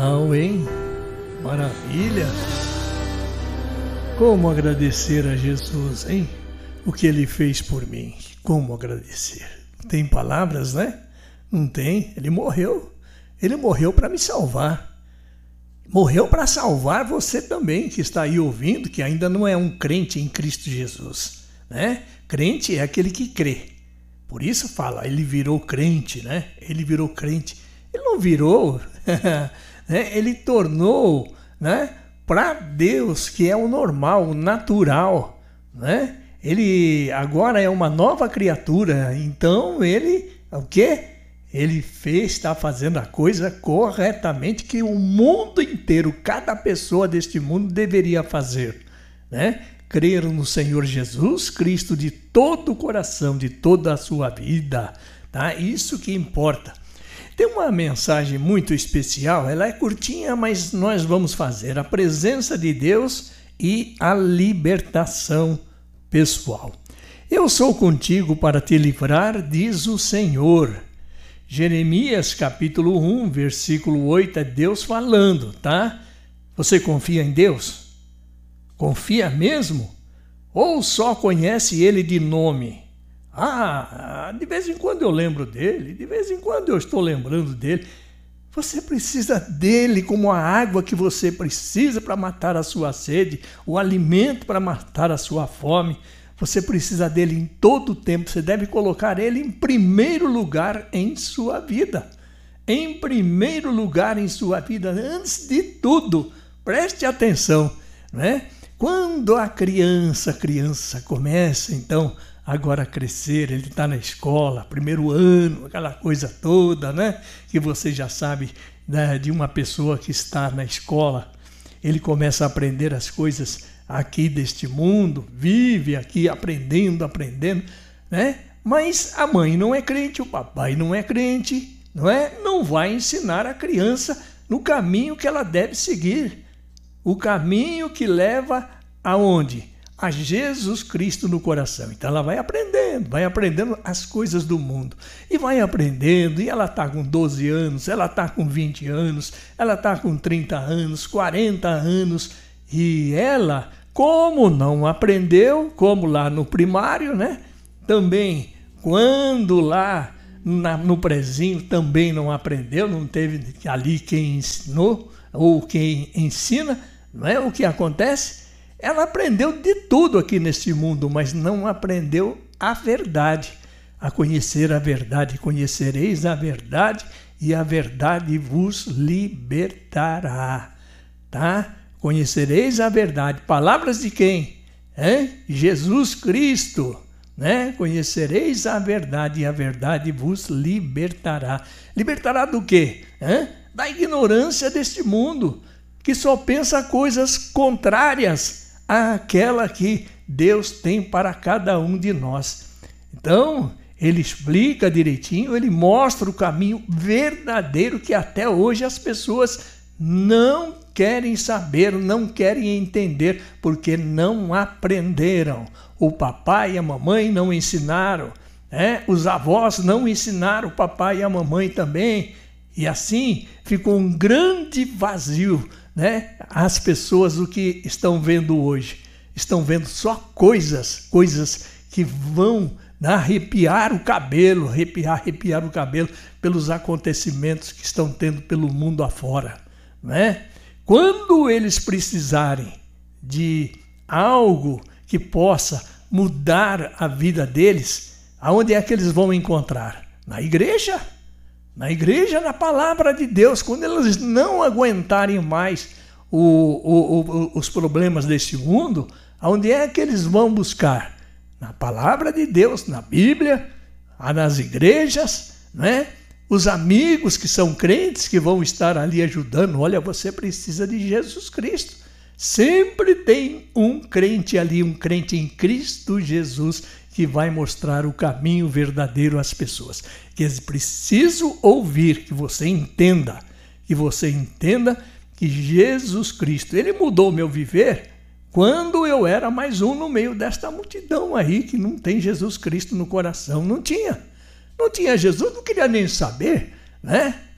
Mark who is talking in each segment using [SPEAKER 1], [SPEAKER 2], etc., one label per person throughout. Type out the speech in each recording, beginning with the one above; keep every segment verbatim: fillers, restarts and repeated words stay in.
[SPEAKER 1] Não, hein? Maravilha! Como agradecer a Jesus, hein? O que Ele fez por mim. Como agradecer? Não tem palavras, né? Não tem. Ele morreu. Ele morreu para me salvar. Morreu para salvar você também, que está aí ouvindo, que ainda não é um crente em Cristo Jesus, né? Crente é aquele que crê. Por isso fala, ele virou crente, né? Ele virou crente. Ele não virou, né? Ele tornou, né? Para Deus, que é o normal, o natural, né? Ele agora é uma nova criatura, então ele, o quê? Ele fez, está fazendo a coisa corretamente que o mundo inteiro, cada pessoa deste mundo deveria fazer, né? Crer no Senhor Jesus Cristo de todo o coração, de toda a sua vida, tá? Isso que importa. Tem uma mensagem muito especial, ela é curtinha, mas nós vamos fazer a presença de Deus e a libertação pessoal. Eu sou contigo para te livrar, diz o Senhor. Jeremias capítulo um, versículo oito, é Deus falando, tá? Você confia em Deus? Confia mesmo? Ou só conhece Ele de nome? Ah, de vez em quando eu lembro dele, de vez em quando eu estou lembrando dele. Você precisa dele como a água que você precisa para matar a sua sede, o alimento para matar a sua fome. Você precisa dele em todo o tempo, você deve colocar ele em primeiro lugar em sua vida. Em primeiro lugar em sua vida, antes de tudo. Preste atenção, né? Quando a criança, a criança começa, então, agora a crescer, ele está na escola, primeiro ano, aquela coisa toda, né? Que você já sabe, né, de uma pessoa que está na escola. Ele começa a aprender as coisas aqui deste mundo, vive aqui aprendendo, aprendendo, né? Mas a mãe não é crente, o papai não é crente, não é? Não vai ensinar a criança no caminho que ela deve seguir. O caminho que leva aonde? A Jesus Cristo no coração. Então ela vai aprendendo, vai aprendendo as coisas do mundo. E vai aprendendo, e ela está com doze anos, ela está com vinte anos, ela está com trinta anos, quarenta anos, e ela, como não aprendeu, como lá no primário, né? Também, quando lá na, no prezinho também não aprendeu, não teve ali quem ensinou ou quem ensina, não é? O que acontece? Ela aprendeu de tudo aqui neste mundo, mas não aprendeu a verdade, a conhecer a verdade. Conhecereis a verdade e a verdade vos libertará, tá? Conhecereis a verdade. Palavras de quem? É? Jesus Cristo, né? Conhecereis a verdade e a verdade vos libertará. Libertará do quê? É? Da ignorância deste mundo, que só pensa coisas contrárias àquela que Deus tem para cada um de nós. Então, ele explica direitinho, ele mostra o caminho verdadeiro que até hoje as pessoas não querem saber, não querem entender, porque não aprenderam. O papai e a mamãe não ensinaram, né? Os avós não ensinaram o papai e a mamãe também. E assim ficou um grande vazio, né? As pessoas, o que estão vendo hoje, estão vendo só coisas, coisas que vão arrepiar o cabelo, arrepiar, arrepiar o cabelo pelos acontecimentos que estão tendo pelo mundo afora, né? Quando eles precisarem de algo que possa mudar a vida deles, aonde é que eles vão encontrar? Na igreja. Na igreja, na palavra de Deus. Quando eles não aguentarem mais o, o, o, os problemas deste mundo, aonde é que eles vão buscar? Na palavra de Deus, na Bíblia, nas igrejas, né? Os amigos que são crentes que vão estar ali ajudando. Olha, você precisa de Jesus Cristo. Sempre tem um crente ali, um crente em Cristo Jesus, que vai mostrar o caminho verdadeiro às pessoas. Que é preciso ouvir, que você entenda, que você entenda que Jesus Cristo, ele mudou o meu viver quando eu era mais um no meio desta multidão aí, que não tem Jesus Cristo no coração. Não tinha. Não tinha Jesus, não queria nem saber, né?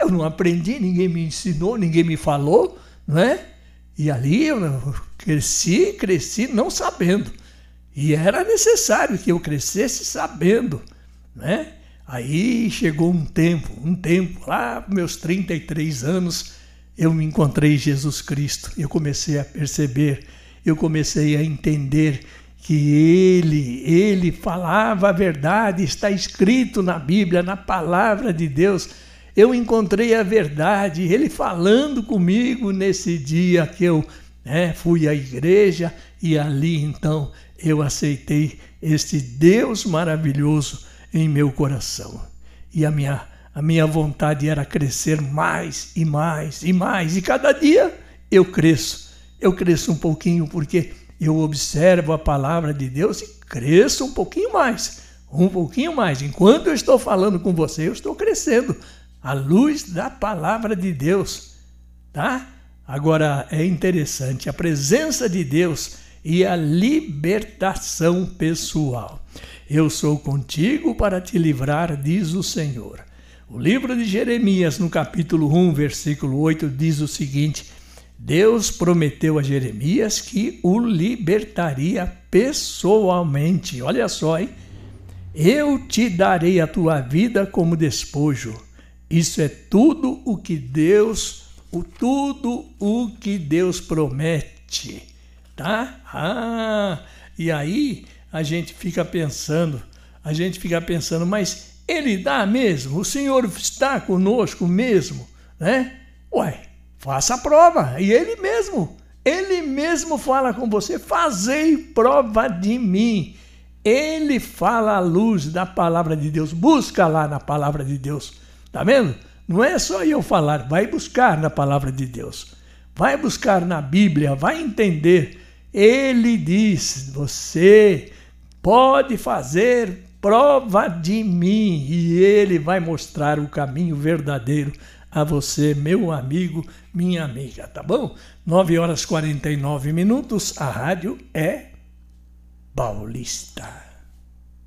[SPEAKER 1] Eu não aprendi, ninguém me ensinou, ninguém me falou, não é? E ali eu cresci, cresci não sabendo. E era necessário que eu crescesse sabendo, né? Aí chegou um tempo, um tempo, lá meus trinta e três anos, eu me encontrei Jesus Cristo. Eu comecei a perceber, eu comecei a entender que Ele, Ele falava a verdade, está escrito na Bíblia, na palavra de Deus. Eu encontrei a verdade, Ele falando comigo nesse dia que eu né, fui à igreja e ali então eu aceitei este Deus maravilhoso em meu coração. E a minha, a minha vontade era crescer mais e mais e mais. E cada dia eu cresço. Eu cresço um pouquinho porque eu observo a palavra de Deus e cresço um pouquinho mais. Um pouquinho mais. Enquanto eu estou falando com você, eu estou crescendo à luz da palavra de Deus. Tá? Agora é interessante a presença de Deus e a libertação pessoal. Eu sou contigo para te livrar, diz o Senhor. O livro de Jeremias, no capítulo um, versículo oito, diz o seguinte: Deus prometeu a Jeremias que o libertaria pessoalmente. Olha só, hein? Eu te darei a tua vida como despojo. Isso é tudo o que Deus, o tudo o que Deus promete. Tá? Ah, e aí a gente fica pensando, a gente fica pensando, mas Ele dá mesmo? O Senhor está conosco mesmo? Né? Ué, faça a prova. E Ele mesmo, Ele mesmo fala com você, fazei prova de mim. Ele fala à luz da palavra de Deus, busca lá na palavra de Deus. Tá vendo? Não é só eu falar, vai buscar na palavra de Deus. Vai buscar na Bíblia, vai entender. Ele diz, você pode fazer prova de mim e Ele vai mostrar o caminho verdadeiro a você, meu amigo, minha amiga, tá bom? nove horas e quarenta e nove minutos, a rádio é Paulista.